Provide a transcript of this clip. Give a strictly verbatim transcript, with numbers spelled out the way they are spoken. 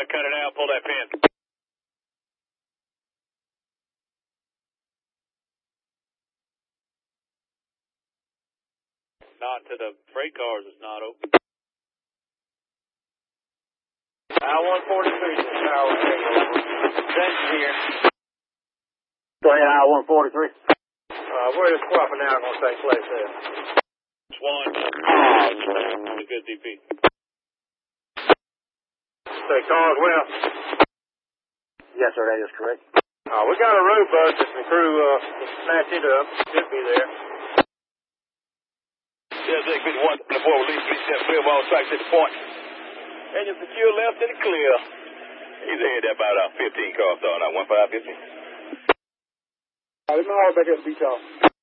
to cut it out. Pull that pin. Not to the freight cars, it's not open. I one forty-three, this tower. Thanks here. Go ahead, I one forty-three. Uh, where is swapping now going to take place there? Swan. A good D P. Say Carswell. Yes, sir, that is correct. Uh, we got a road bus that the crew uh, can snatch it up. Should be there. Yeah, Jake fifty-one, twenty-four, release, release that clear ball track to the point. Engine secure left in the clear. He's ahead there about uh, fifteen cars, so now one five fifteen. All right, let me all back up, beach off.